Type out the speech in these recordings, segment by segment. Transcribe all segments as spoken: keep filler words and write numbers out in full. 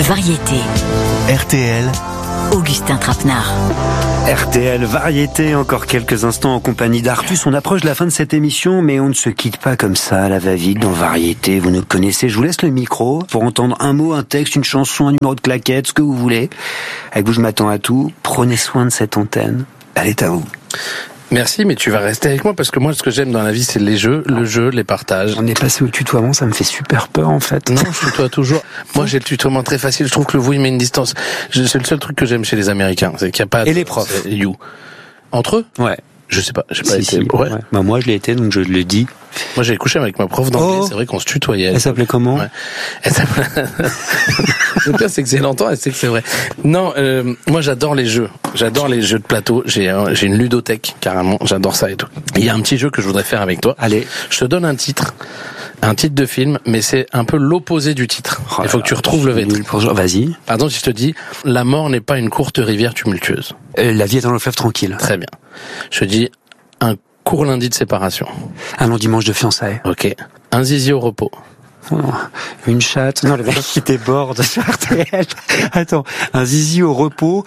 Variété. R T L. Augustin Trapenard. R T L Variété, encore quelques instants en compagnie d'Artus. On approche de la fin de cette émission, mais on ne se quitte pas comme ça, à la va-vite, dans Variété. Vous nous connaissez, je vous laisse le micro pour entendre un mot, un texte, une chanson, un numéro de claquette, ce que vous voulez. Avec vous, je m'attends à tout. Prenez soin de cette antenne. Elle est à vous. Merci, mais tu vas rester avec moi parce que moi, ce que j'aime dans la vie, c'est les jeux, le jeu, les partages. On est passé au tutoiement, ça me fait super peur en fait. Non, je tutoie toujours. Moi, j'ai le tutoiement très facile. Je trouve que le vous, il met une distance. Je, c'est le seul truc que j'aime chez les Américains, c'est qu'il n'y a pas. Et les profs. You. Entre eux? Ouais. Je sais pas, j'ai pas si, été. Si, ouais. ouais. Bah, moi, je l'ai été, donc je le dis. Moi, j'ai couché avec ma prof d'anglais. Oh. C'est vrai qu'on se tutoyait. Elle s'appelait comment? Ouais. Elle s'appelait... Le pire, c'est que c'est longtemps, et c'est que c'est vrai. Non, euh, moi, j'adore les jeux. J'adore les jeux de plateau. J'ai, euh, j'ai une ludothèque, carrément. J'adore ça et tout. Il y a un petit jeu que je voudrais faire avec toi. Allez. Je te donne un titre. Un titre de film, mais c'est un peu l'opposé du titre. Oh Il faut que tu retrouves le titre. Vas-y. Pardon, si je te dis, la mort n'est pas une courte rivière tumultueuse. Euh, la vie est dans le fleuve tranquille. Très bien. Je dis, un court lundi de séparation. Un long dimanche de fiançailles. Ok. Un zizi au repos. Oh, une chatte. Non, le mec qui déborde sur R T L. Attends. Un zizi au repos.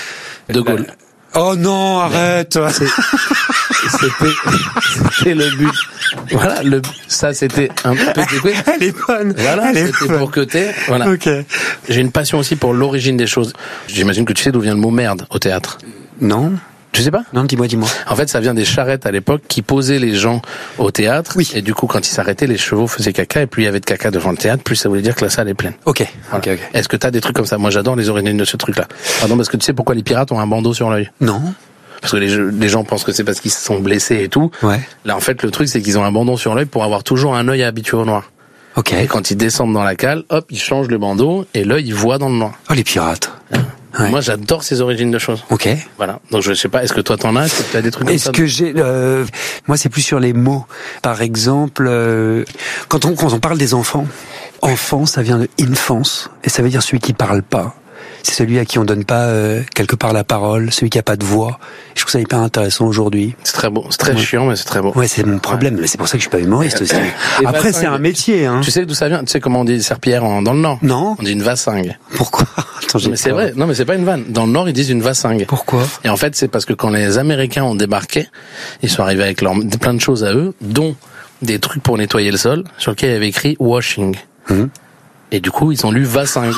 De Gaulle. Oh non, arrête. C'est, c'était, c'était le but. Voilà, le, ça c'était un peu dégoûté. Elle est bonne. Voilà, Elle est c'était bonne. pour que t'aies. Voilà. Ok. J'ai une passion aussi pour l'origine des choses. J'imagine que tu sais d'où vient le mot merde au théâtre. Non. Tu sais pas? Non, dis-moi, dis-moi. En fait, ça vient des charrettes à l'époque qui posaient les gens au théâtre. Oui. Et du coup, quand ils s'arrêtaient, les chevaux faisaient caca. Et plus il y avait de caca devant le théâtre, plus ça voulait dire que la salle est pleine. Ok. Voilà. Ok, ok. Est-ce que t'as des trucs comme ça? Moi, j'adore les origines de ce truc-là. Pardon, parce que tu sais pourquoi les pirates ont un bandeau sur l'œil? Non. Parce que les, les gens pensent que c'est parce qu'ils se sont blessés et tout. Ouais. Là, en fait, le truc, c'est qu'ils ont un bandeau sur l'œil pour avoir toujours un œil habitué au noir. Ok. Et quand ils descendent dans la cale, hop, ils changent le bandeau et l'œil, il voit dans le noir. Oh, les pirates. Ouais. Moi, j'adore ces origines de choses. Ok. Voilà. Donc, je sais pas, est-ce que toi t'en as? Est-ce que tu as des trucs comme Est-ce ça? que j'ai, euh, moi, c'est plus sur les mots. Par exemple, euh, quand on, quand on parle des enfants, enfant, ça vient de infance, et ça veut dire celui qui parle pas. C'est celui à qui on donne pas euh, quelque part la parole, celui qui a pas de voix. Je trouve ça hyper intéressant aujourd'hui. C'est très beau, c'est très ouais. chiant, mais c'est très beau. Ouais, c'est mon problème, ouais. Mais c'est pour ça que je suis pas humoriste aussi. Et après, vassingue, c'est un métier, hein. Tu sais d'où ça vient? Tu sais comment on dit serpillière en, dans le Nord? Non. On dit une vassingue. Pourquoi? Attends, j'ai mais c'est peur. vrai. Non, mais c'est pas une vanne. Dans le Nord, ils disent une vassingue. Pourquoi? Et en fait, c'est parce que quand les Américains ont débarqué, ils sont arrivés avec leur, plein de choses à eux, dont des trucs pour nettoyer le sol, sur lequel il y avait écrit washing. Mmh. Et du coup, ils ont lu vassingue.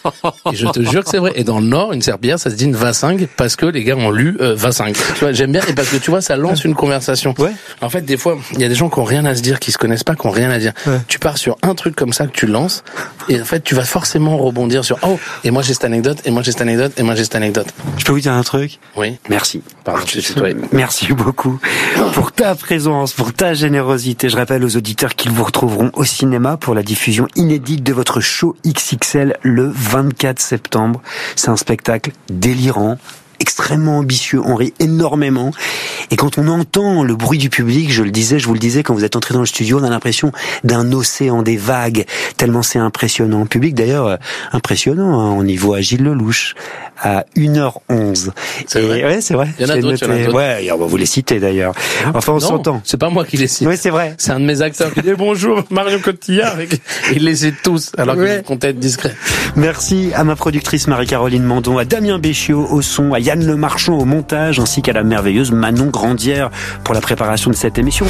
Et je te jure que c'est vrai. Et dans le Nord, une serpillière, ça se dit une vassingue parce que les gars ont lu euh, vassingue. Tu vois, j'aime bien et parce que tu vois, ça lance une conversation. Ouais. En fait, des fois, il y a des gens qui ont rien à se dire, qui se connaissent pas, qui ont rien à dire. Ouais. Tu pars sur un truc comme ça que tu lances, et en fait, tu vas forcément rebondir sur oh. Et moi j'ai cette anecdote, et moi j'ai cette anecdote, et moi j'ai cette anecdote. Je peux vous dire un truc? Oui. Merci. Pardon, je suis toi. Merci beaucoup pour ta présence, pour ta générosité. Je rappelle aux auditeurs qu'ils vous retrouveront au cinéma pour la diffusion inédite de votre show X X L le vingt-quatre septembre. C'est un spectacle délirant, extrêmement ambitieux, on rit énormément. Et quand on entend le bruit du public, je le disais, je vous le disais, quand vous êtes entré dans le studio, on a l'impression d'un océan, des vagues, tellement c'est impressionnant. Le public, d'ailleurs, euh, impressionnant, hein. On y voit Gilles Lelouch à une heure onze. C'est et vrai. Ouais, c'est vrai. Il y en a d'autres, il y en a d'autres. Ouais, on va vous les citer d'ailleurs. Enfin, on non, s'entend. C'est pas moi qui les cite. Oui, c'est vrai. C'est un de mes acteurs qui dit bonjour, Marion Cotillard. Il les cite tous, alors ouais. qu'ils comptent être discrets. Merci à ma productrice Marie-Caroline Mandon, à Damien Béchiot au son, à Yann Lemarchand au montage, ainsi qu'à la merveilleuse Manon Grandière pour la préparation de cette émission.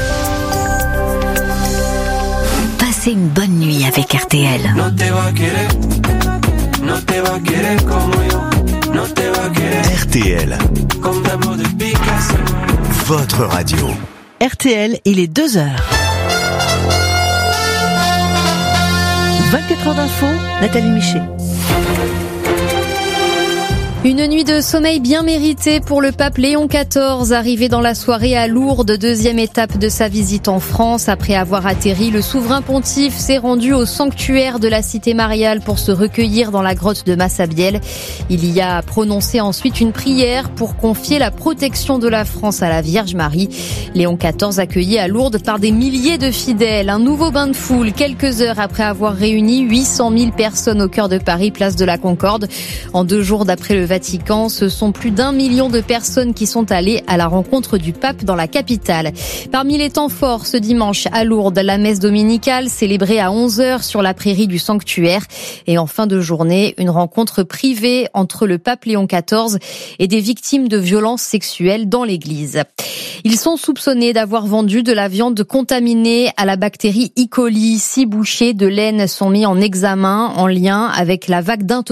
Passez une bonne nuit avec R T L. R T L. Votre radio. R T L, il est deux heures. vingt-quatre heures d'info, Nathalie Michet. Une nuit de sommeil bien méritée pour le pape Léon quatorze, arrivé dans la soirée à Lourdes, deuxième étape de sa visite en France. Après avoir atterri, le souverain pontife s'est rendu au sanctuaire de la cité mariale pour se recueillir dans la grotte de Massabielle. Il y a prononcé ensuite une prière pour confier la protection de la France à la Vierge Marie. Léon quatorze accueilli à Lourdes par des milliers de fidèles. Un nouveau bain de foule quelques heures après avoir réuni huit cent mille personnes au cœur de Paris, place de la Concorde. En deux jours d'après le Vatican. Ce sont plus d'un million de personnes qui sont allées à la rencontre du pape dans la capitale. Parmi les temps forts ce dimanche à Lourdes, la messe dominicale célébrée à onze heures sur la prairie du sanctuaire. Et en fin de journée, une rencontre privée entre le pape Léon quatorze et des victimes de violences sexuelles dans l'église. Ils sont soupçonnés d'avoir vendu de la viande contaminée à la bactérie E. coli. Six bouchers de laine sont mis en examen en lien avec la vague d'intoxication